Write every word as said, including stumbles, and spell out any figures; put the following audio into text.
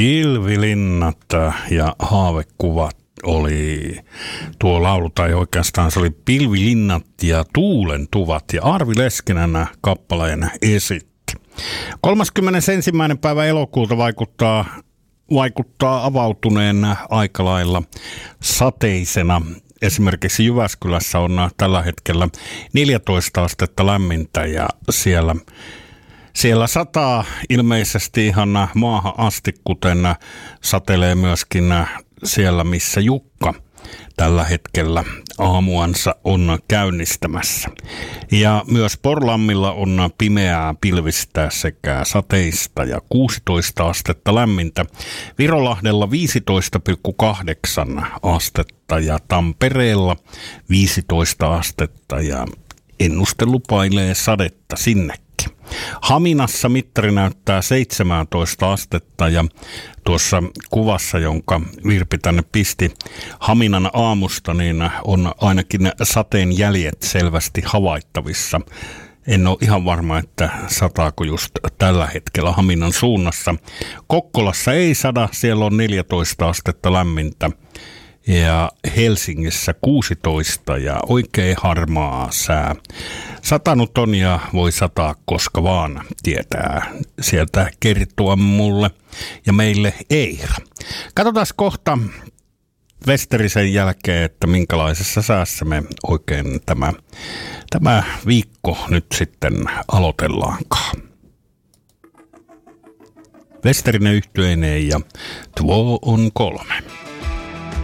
Pilvilinnat ja haavekuvat oli tuo laulu, tai oikeastaan se oli Pilvilinnat ja Tuulentuvat, ja Arvi Leskenän kappaleen esitti. kolmaskymmenesensimmäinen päivä elokuuta vaikuttaa, vaikuttaa avautuneen aika lailla sateisena. Esimerkiksi Jyväskylässä on tällä hetkellä neljätoista astetta lämmintä ja siellä Siellä sataa ilmeisesti ihan maahan asti, kuten satelee myöskin siellä, missä Jukka tällä hetkellä aamuansa on käynnistämässä. Ja myös Porlammilla on pimeää pilvistä sekä sateista ja kuusitoista astetta lämmintä. Virolahdella viisitoista pilkku kahdeksan astetta ja Tampereella viisitoista astetta ja ennuste lupailee sadetta sinne. Haminassa mittari näyttää seitsemäntoista astetta ja tuossa kuvassa, jonka Virpi tänne pisti Haminan aamusta, niin on ainakin sateen jäljet selvästi havaittavissa. En ole ihan varma, että sataako just tällä hetkellä Haminan suunnassa. Kokkolassa ei sada, siellä on neljätoista astetta lämmintä. Ja Helsingissä kuusitoista ja oikein harmaa sää. Satanut on ja voi sataa koska vaan, tietää sieltä kertoa mulle ja meille Eira. Katsotaan kohta Westerisen jälkeen, että minkälaisessa säässä me oikein tämä, tämä viikko nyt sitten aloitellaankaan. Westerinen yhtyeineen ja tuo on kolme.